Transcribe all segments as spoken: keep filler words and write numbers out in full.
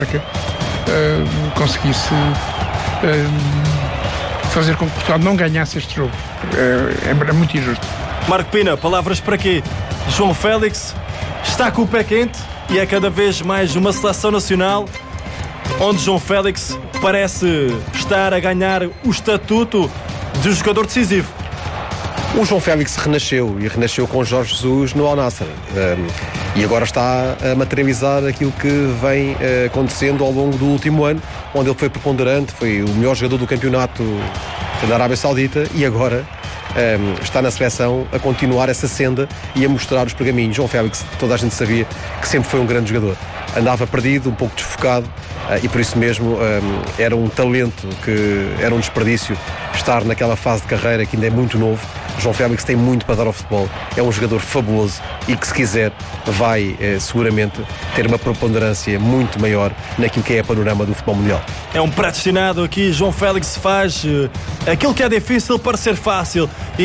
uh, conseguisse uh, fazer com que Portugal não ganhasse este jogo. Uh, é muito injusto. Marco Pina, palavras para quê? João Félix está com o pé quente e é cada vez mais uma seleção nacional onde João Félix parece estar a ganhar o estatuto de jogador decisivo. O João Félix renasceu e renasceu com Jorge Jesus no Al Nassr um, e agora está a materializar aquilo que vem uh, acontecendo ao longo do último ano, onde ele foi preponderante, foi o melhor jogador do campeonato da Arábia Saudita e agora um, está na seleção a continuar essa senda e a mostrar os pergaminhos. João Félix, toda a gente sabia que sempre foi um grande jogador. Andava perdido, um pouco desfocado uh, e por isso mesmo um, era um talento que era um desperdício estar naquela fase de carreira que ainda é muito novo. João Félix tem muito para dar ao futebol, é um jogador fabuloso e que, se quiser, vai eh, seguramente ter uma preponderância muito maior naquilo que é a panorama do futebol mundial. É um predestinado aqui. João Félix faz uh, aquilo que é difícil para ser fácil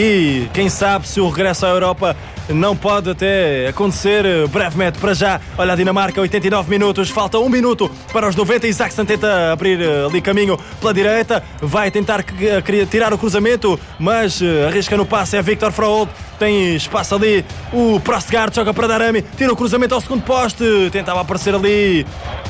e quem sabe se o regresso à Europa não pode até acontecer uh, brevemente. Para já, olha a Dinamarca, oitenta e nove minutos, falta um minuto para os noventa. Isaacson tenta abrir uh, ali caminho pela direita, vai tentar uh, tirar o cruzamento, mas uh, arrisca no passe. É Victor Fraold, tem espaço ali. O Prostgaard joga para Darami, tira o cruzamento ao segundo poste. Tentava aparecer ali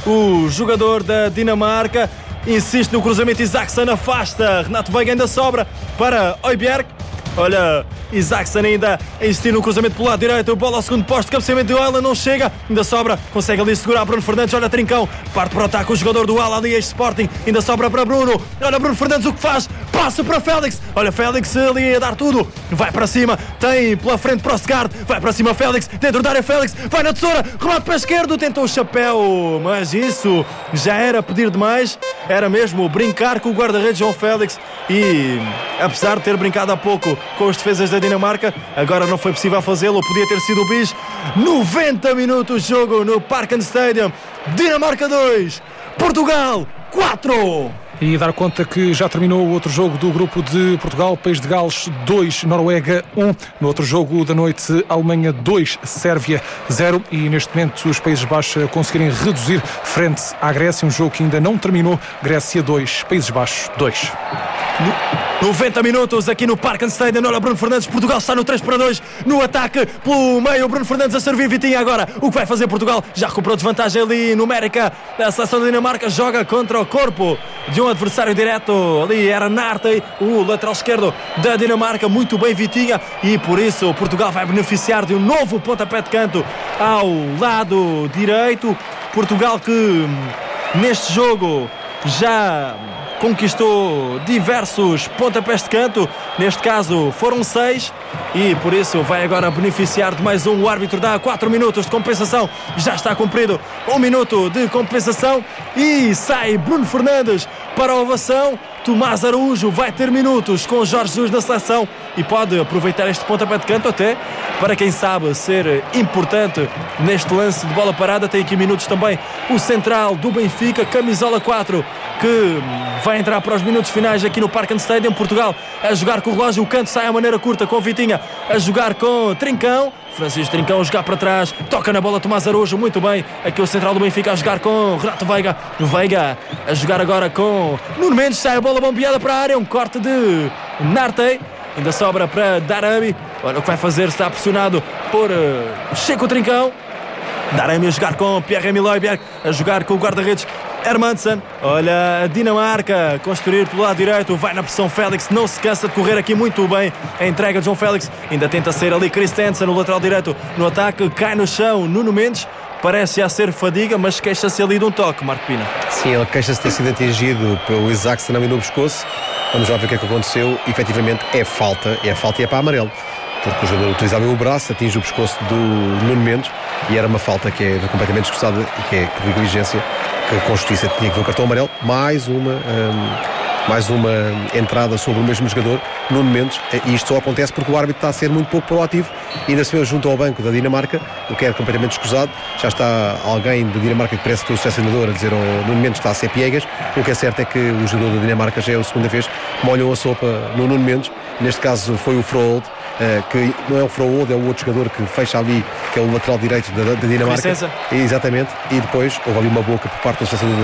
o jogador da Dinamarca. Insiste no cruzamento. Isaacson afasta. Renato Veiga ainda sobra para Højbjerg. Olha, Isaacson ainda a insistir no cruzamento pelo lado direito. Bola ao segundo posto, cabeceamento do Ala, não chega. Ainda sobra, consegue ali segurar Bruno Fernandes. Olha, Trincão, parte para o ataque o jogador do Ala ali, ex-Sporting. Ainda sobra para Bruno. Olha, Bruno Fernandes o que faz? Passa para Félix. Olha, Félix ali a dar tudo. Vai para cima, tem pela frente Prostgaard. Vai para cima Félix, dentro da área Félix. Vai na tesoura, remate para a esquerda. Tentou o chapéu, mas isso já era pedir demais. Era mesmo brincar com o guarda-redes João Félix. E apesar de ter brincado há pouco com os defesas da Dinamarca, agora não foi possível fazê-lo. Podia ter sido o bis. noventa minutos de jogo no Parken Stadium. Dinamarca dois, Portugal quatro. E dar conta que já terminou o outro jogo do grupo de Portugal, País de Gales dois, Noruega um. No outro jogo da noite, Alemanha dois, Sérvia zero. E neste momento os Países Baixos conseguirem reduzir frente à Grécia, um jogo que ainda não terminou. Grécia dois, Países Baixos dois. noventa minutos aqui no Parken Stadium. Olha, Bruno Fernandes, Portugal está no três para dois no ataque pelo meio. Bruno Fernandes a servir Vitinha agora. O que vai fazer Portugal? Já recuperou desvantagem ali numérica. A seleção da Dinamarca joga contra o corpo de um adversário direto. Ali era Nartey, o lateral esquerdo da Dinamarca. Muito bem Vitinha e por isso Portugal vai beneficiar de um novo pontapé de canto ao lado direito. Portugal que neste jogo já conquistou diversos pontapés de canto, neste caso foram seis, e por isso vai agora beneficiar de mais um. O árbitro dá quatro minutos de compensação, já está cumprido um minuto de compensação e sai Bruno Fernandes para a ovação. Tomás Araújo vai ter minutos com Jorge Jesus na seleção e pode aproveitar este pontapé de canto até para, quem sabe, ser importante neste lance de bola parada. Tem aqui minutos também o central do Benfica, camisola quatro, que vai entrar para os minutos finais aqui no Parken Stadium. Portugal a jogar com o relógio, o canto sai à maneira curta com Vitinha a jogar com Trincão. Francisco Trincão a jogar para trás, toca na bola Tomás Araújo, muito bem. Aqui o central do Benfica a jogar com Renato Veiga. Veiga a jogar agora com Nuno Mendes, sai a bola bombeada para a área, um corte de Nartey. Ainda sobra para Darami. Olha o que vai fazer, está pressionado por uh, Chico Trincão. Darami a jogar com Pierre-Emile Højbjerg, a jogar com o guarda-redes Hermansen. Olha a Dinamarca construir pelo lado direito, vai na pressão Félix, não se cansa de correr aqui muito bem. A entrega de João Félix, ainda tenta ser ali Christensen, no lateral direito, no ataque, cai no chão Nuno Mendes. Parece a ser fadiga, mas queixa-se ali de um toque, Marco Pina. Sim, ele queixa-se de ter sido atingido pelo Isaacson ali no pescoço. Vamos lá ver o que é que aconteceu. Efetivamente é falta, é falta e é para amarelo, porque o jogador utilizava o braço, atinge o pescoço do Nuno Mendes e era uma falta que é completamente desgostada e que é por negligência, que com justiça tinha que ver o cartão amarelo. Mais uma hum, mais uma entrada sobre o mesmo jogador, Nuno Mendes, e isto só acontece porque o árbitro está a ser muito pouco proativo e ainda se vê junto ao banco da Dinamarca, o que é completamente escusado. Já está alguém da Dinamarca que parece que o selecionador a dizer ao Nuno Mendes que está a ser piegas. O que é certo é que o jogador da Dinamarca já é a segunda vez que molham a sopa no Nuno Mendes. Neste caso foi o Fraold, Uh, que não é o Fraold, é o outro jogador que fecha ali, que é o lateral direito da, da Dinamarca. Licença. Exatamente, e depois houve ali uma boca por parte do selecionador